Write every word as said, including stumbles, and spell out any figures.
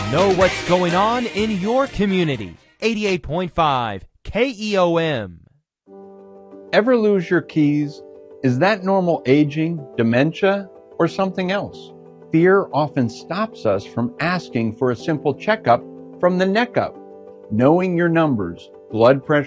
Know what's going on in your community. eighty-eight point five K E O M. Ever lose your keys? Is that normal aging, dementia, or something else? Fear often stops us from asking for a simple checkup from the neck up. Knowing your numbers, blood pressure,